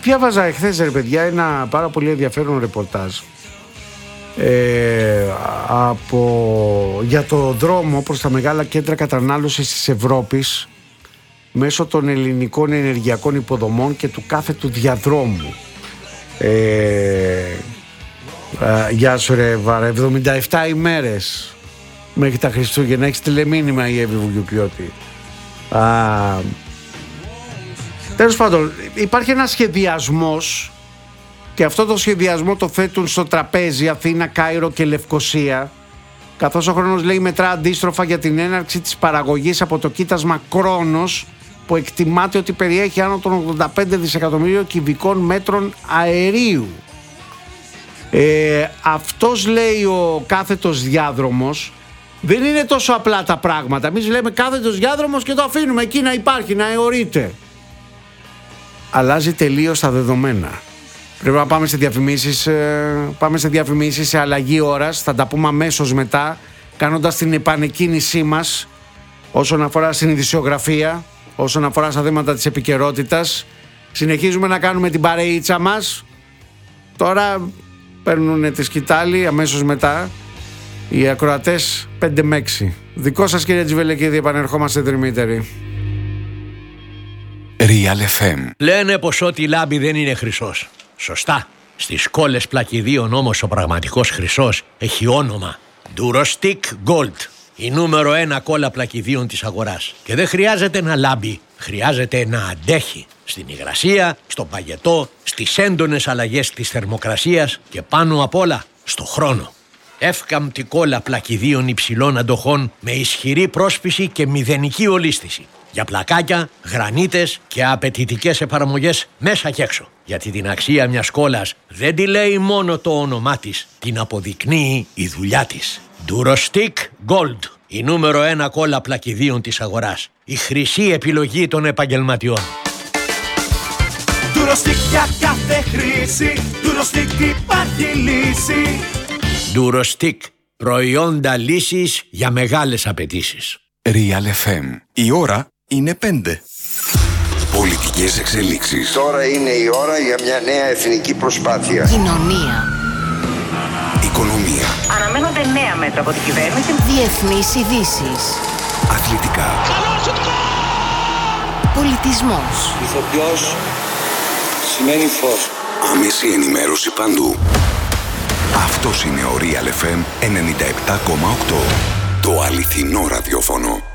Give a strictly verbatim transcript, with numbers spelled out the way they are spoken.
Διάβαζα εχθές, ρε παιδιά, ένα πάρα πολύ ενδιαφέρον ρεπορτάζ ε, από, για το δρόμο προς τα μεγάλα κέντρα κατανάλωσης της Ευρώπης μέσω των ελληνικών ενεργειακών υποδομών και του κάθετου διαδρόμου. Ε, ε, γεια σου ρε Βάρα, εβδομήντα επτά ημέρες μέχρι τα Χριστούγεννα. Έχεις τηλεμήνυμα η Εύη Βουγιουκλιώτη. Τέλος πάντων, υπάρχει ένας σχεδιασμός και αυτό το σχεδιασμό το θέτουν στο τραπέζι Αθήνα, Κάιρο και Λευκοσία, καθώς ο χρόνος λέει μετρά αντίστροφα για την έναρξη της παραγωγής από το κοίτασμα Κρόνος, που εκτιμάται ότι περιέχει άνω των ογδόντα πέντε δισεκατομμυρίων κυβικών μέτρων αερίου. Ε, αυτός, λέει, ο κάθετος διάδρομος, δεν είναι τόσο απλά τα πράγματα. Εμείς λέμε κάθετος διάδρομος και το αφήνουμε εκεί να υπάρχει, να αιωρείται. Αλλάζει τελείως τα δεδομένα. Πρέπει να πάμε σε διαφημίσεις, πάμε σε διαφημίσεις, σε αλλαγή ώρας. Θα τα πούμε αμέσως μετά, κάνοντας την επανεκκίνησή μας όσον αφορά στην ειδησιογραφία, όσον αφορά στα θέματα της επικαιρότητας. Συνεχίζουμε να κάνουμε την παρεΐτσα μας. Τώρα παίρνουν τη σκητάλη αμέσως μετά οι ακροατές πέντε με έξι. Δικό σας, κύριε Τζιβελεκίδη, επανερχόμαστε τριμήτεροι. Real εφ εμ. Λένε πως ό,τι λάμπει δεν είναι χρυσός. Σωστά. Στις κόλλες πλακιδίων όμως ο πραγματικός χρυσός έχει όνομα. Durostick Gold. Η νούμερο ένα κόλλα πλακιδίων της αγοράς. Και δεν χρειάζεται να λάμπει. Χρειάζεται να αντέχει. Στην υγρασία, στον παγετό, στις έντονες αλλαγές της θερμοκρασίας και πάνω απ' όλα στο χρόνο. Εύκαμπτη κόλλα πλακιδίων υψηλών αντοχών με ισχυρή πρόσφυση και μηδενική ολίσθηση. Για πλακάκια, γρανίτες και απαιτητικές εφαρμογές μέσα και έξω. Γιατί την αξία μιας κόλλας δεν τη λέει μόνο το όνομά της, την αποδεικνύει η δουλειά της. Durostick Gold, η νούμερο ένα κόλλα πλακιδίων της αγοράς. Η χρυσή επιλογή των επαγγελματιών. Durostick για κάθε χρήση, Durostick υπάρχει λύση. Durostick, προϊόντα λύσης για μεγάλες απαιτήσεις. Real εφ εμ. Η ώρα είναι πέντε. Πολιτικές εξελίξεις. Τώρα είναι η ώρα για μια νέα εθνική προσπάθεια. Κοινωνία. Οικονομία. Αναμένονται νέα μέτρα από την κυβέρνηση. Διεθνείς ειδήσεις. Αθλητικά. Πολιτισμός. Ηθοποιός σημαίνει φως. Άμεση ενημέρωση παντού. Αυτός είναι ο Real εφ εμ ενενήντα επτά κόμμα οκτώ. Το αληθινό ραδιόφωνο.